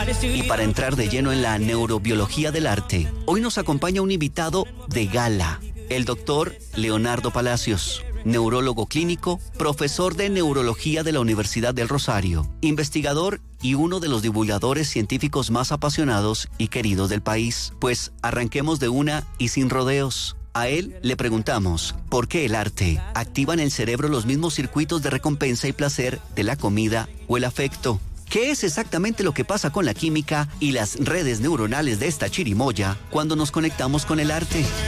Y para entrar de lleno en la neurobiología del arte, hoy nos acompaña un invitado de gala, el doctor Leonardo Palacios, neurólogo clínico, profesor de neurología de la Universidad del Rosario, investigador y uno de los divulgadores científicos más apasionados y queridos del país. Pues arranquemos de una y sin rodeos. A él le preguntamos por qué el arte activa en el cerebro los mismos circuitos de recompensa y placer de la comida o el afecto. ¿Qué es exactamente lo que pasa con la química y las redes neuronales de esta chirimoya cuando nos conectamos con el arte?